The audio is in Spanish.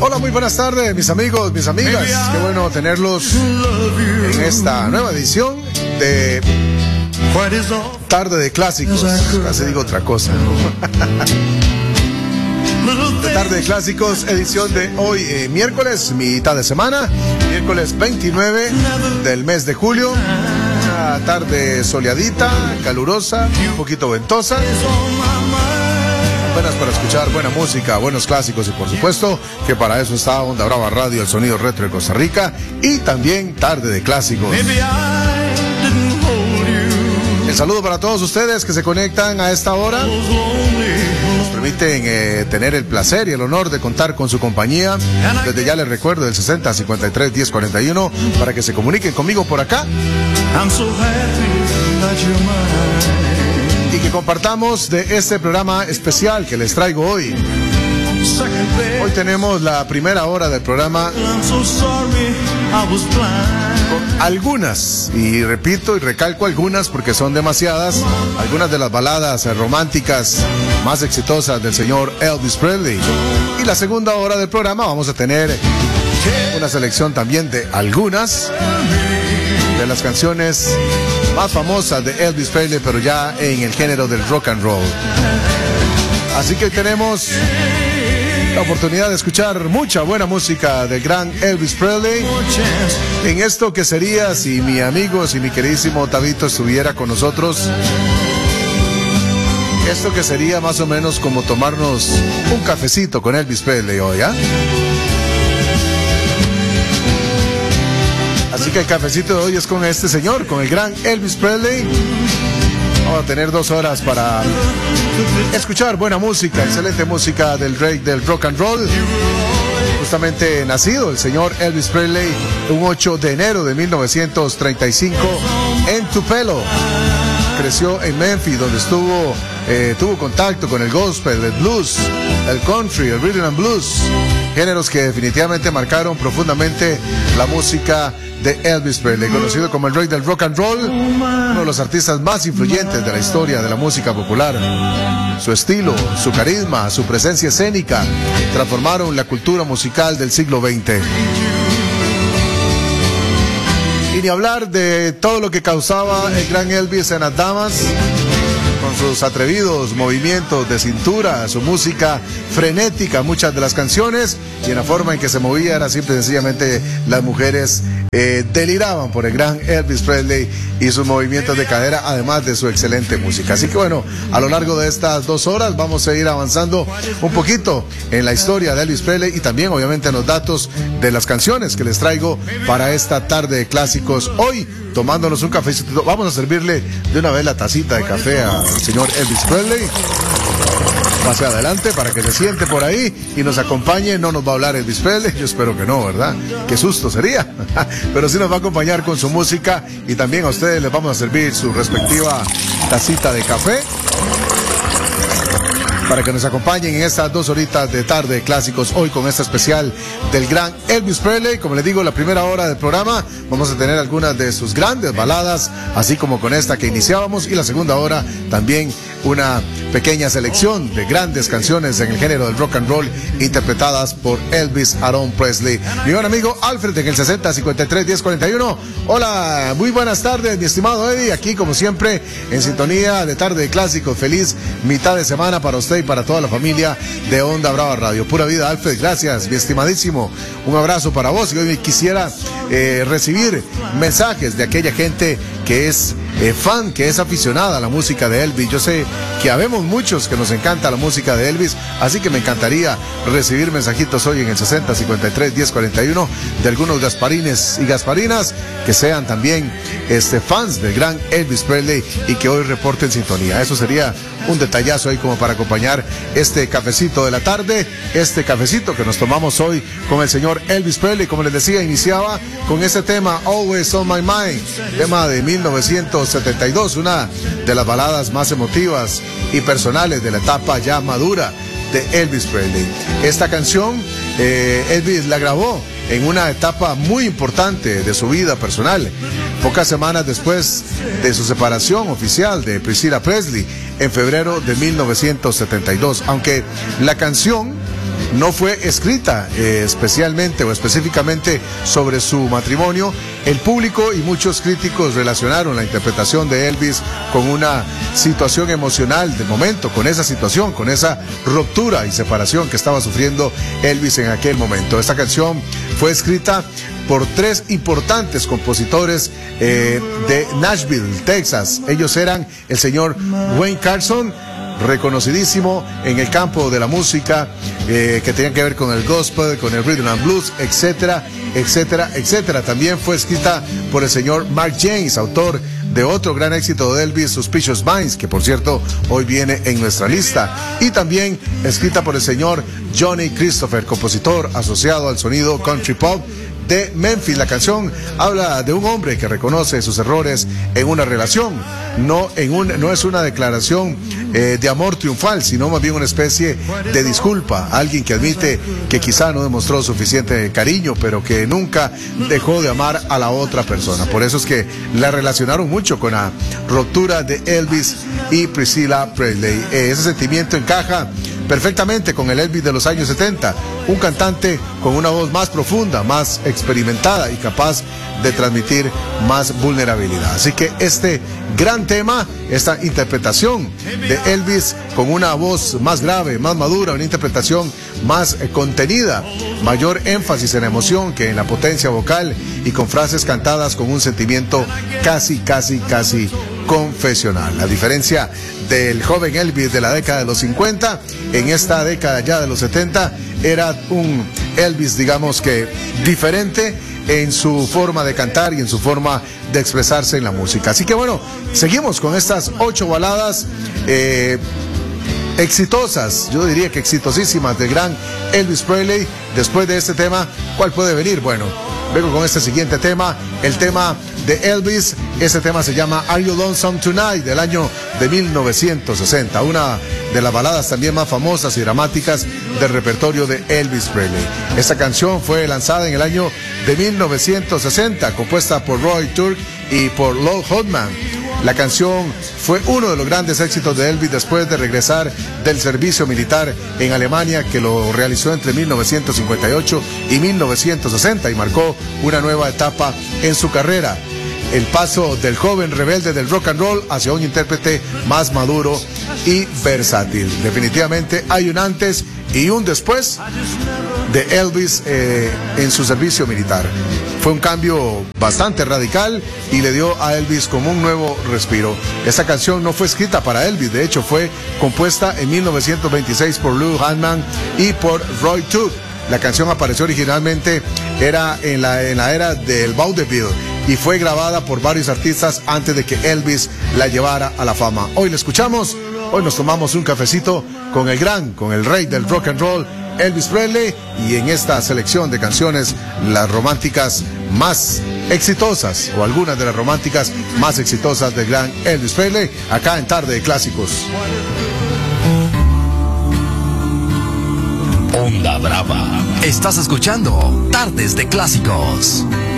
Hola, muy buenas tardes, mis amigos, mis amigas. Qué bueno tenerlos en esta nueva edición de Tarde de Clásicos. Casi digo otra cosa, de Tarde de Clásicos, edición de hoy, miércoles, mitad de semana, miércoles 29 del mes de julio. Una tarde soleadita, calurosa, un poquito ventosa. Buenas para escuchar buena música, buenos clásicos y por supuesto que para eso está Onda Brava Radio, el sonido retro de Costa Rica y también Tarde de Clásicos. El saludo para todos ustedes que se conectan a esta hora. Nos permiten tener el placer y el honor de contar con su compañía. Desde ya les recuerdo el 60 53 10 41 para que se comuniquen conmigo por acá. Y que compartamos de este programa especial que les traigo hoy. Hoy tenemos la primera hora del programa con algunas, y repito y recalco algunas porque son demasiadas, algunas de las baladas románticas más exitosas del señor Elvis Presley. Y la segunda hora del programa vamos a tener una selección también de algunas de las canciones más famosas de Elvis Presley, pero ya en el género del rock and roll. Así que tenemos la oportunidad de escuchar mucha buena música del gran Elvis Presley en esto que sería si mi amigo, si mi queridísimo Tabito estuviera con nosotros. Esto que sería más o menos como tomarnos un cafecito con Elvis Presley hoy, ¿ah? Así que el cafecito de hoy es con este señor, con el gran Elvis Presley. Vamos a tener 2 horas para escuchar buena música, excelente música del rey del rock and roll. Justamente nacido el señor Elvis Presley un 8 de enero de 1935 en Tupelo. Creció en Memphis, donde tuvo contacto con el gospel, el blues, el country, el rhythm and blues, géneros que definitivamente marcaron profundamente la música de Elvis Presley, conocido como el rey del rock and roll, uno de los artistas más influyentes de la historia de la música popular. Su estilo, su carisma, su presencia escénica transformaron la cultura musical del siglo XX. Y ni hablar de todo lo que causaba el gran Elvis en las damas, con sus atrevidos movimientos de cintura, su música frenética, muchas de las canciones, y en la forma en que se movía era simple y sencillamente las mujeres deliraban por el gran Elvis Presley y sus movimientos de cadera, además de su excelente música. Así que bueno, a lo largo de estas 2 horas vamos a ir avanzando un poquito en la historia de Elvis Presley y también obviamente en los datos de las canciones que les traigo para esta tarde de clásicos. Hoy, tomándonos un cafecito, vamos a servirle de una vez la tacita de café al señor Elvis Presley. Pase adelante para que se siente por ahí y nos acompañe. No nos va a hablar Elvis Presley, yo espero que no, ¿verdad? Qué susto sería. Pero sí nos va a acompañar con su música y también a ustedes les vamos a servir su respectiva tacita de café para que nos acompañen en estas 2 horitas de Tarde de Clásicos, hoy con este especial del gran Elvis Presley. Como les digo, la primera hora del programa vamos a tener algunas de sus grandes baladas, así como con esta que iniciábamos, y la segunda hora también una pequeña selección de grandes canciones en el género del rock and roll interpretadas por Elvis Aaron Presley. Mi buen amigo Alfred en el 60 53 10 41. Hola, muy buenas tardes, mi estimado Eddie, aquí como siempre en sintonía de Tarde de Clásicos. Feliz mitad de semana para usted y para toda la familia de Onda Brava Radio. Pura vida, Alfred, gracias, mi estimadísimo. Un abrazo para vos y hoy quisiera recibir mensajes de aquella gente que es fan, que es aficionada a la música de Elvis. Yo sé que habemos muchos que nos encanta la música de Elvis, así que me encantaría recibir mensajitos hoy en el 60 53 10 41 de algunos gasparines y gasparinas que sean también fans del gran Elvis Presley y que hoy reporten sintonía. Eso sería un detallazo ahí como para acompañar este cafecito de la tarde, este cafecito que nos tomamos hoy con el señor Elvis Presley. Como les decía, iniciaba con este tema Always on My Mind, tema de 1972, una de las baladas más emotivas y personales de la etapa ya madura de Elvis Presley. Esta canción Elvis la grabó en una etapa muy importante de su vida personal, pocas semanas después de su separación oficial de Priscilla Presley en febrero de 1972, aunque la canción no fue escrita especialmente o específicamente sobre su matrimonio. El público y muchos críticos relacionaron la interpretación de Elvis con una situación emocional del momento, con esa situación, con esa ruptura y separación que estaba sufriendo Elvis en aquel momento. Esta canción fue escrita por 3 importantes compositores de Nashville, Texas. Ellos eran el señor Wayne Carson, reconocidísimo en el campo de la música, que tenían que ver con el gospel, con el rhythm and blues, etcétera, etcétera, etcétera. También fue escrita por el señor Mark James, autor de otro gran éxito de Elvis, Suspicious Minds, que por cierto hoy viene en nuestra lista, y también escrita por el señor Johnny Christopher, compositor asociado al sonido country pop de Memphis. La canción habla de un hombre que reconoce sus errores en una relación. No es una declaración de amor triunfal, sino más bien una especie de disculpa. Alguien que admite que quizá no demostró suficiente cariño, pero que nunca dejó de amar a la otra persona. Por eso es que la relacionaron mucho con la ruptura de Elvis y Priscilla Presley. Ese sentimiento encaja perfectamente con el Elvis de los años 70, un cantante con una voz más profunda, más experimentada y capaz de transmitir más vulnerabilidad. Así que este gran tema, esta interpretación de Elvis con una voz más grave, más madura, una interpretación más contenida, mayor énfasis en la emoción que en la potencia vocal y con frases cantadas con un sentimiento casi confesional. A diferencia del joven Elvis de la década de los 50, en esta década ya de los 70 era un Elvis, digamos que diferente en su forma de cantar y en su forma de expresarse en la música. Así que bueno, seguimos con estas 8 baladas exitosas, yo diría que exitosísimas, del gran Elvis Presley. Después de este tema, ¿cuál puede venir? Bueno, vengo con este siguiente tema, el tema de Elvis. Este tema se llama Are You Lonesome Tonight, del año de 1960, una de las baladas también más famosas y dramáticas del repertorio de Elvis Presley. Esta canción fue lanzada en el año de 1960, compuesta por Roy Turk y por Lou Hodman. La canción fue uno de los grandes éxitos de Elvis después de regresar del servicio militar en Alemania, que lo realizó entre 1958 y 1960 y marcó una nueva etapa en su carrera. El paso del joven rebelde del rock and roll hacia un intérprete más maduro y versátil. Definitivamente hay un antes y un después de Elvis en su servicio militar. Fue un cambio bastante radical y le dio a Elvis como un nuevo respiro. Esta canción no fue escrita para Elvis, de hecho fue compuesta en 1926 por Lou Hodman y por Roy Turk. La canción apareció originalmente en la era del vaudeville y fue grabada por varios artistas antes de que Elvis la llevara a la fama. Hoy la escuchamos, hoy nos tomamos un cafecito con el rey del rock and roll, Elvis Presley, y en esta selección de canciones, las románticas más exitosas, o algunas de las románticas más exitosas del gran Elvis Presley, acá en Tarde de Clásicos. Onda Brava. Estás escuchando Tardes de Clásicos.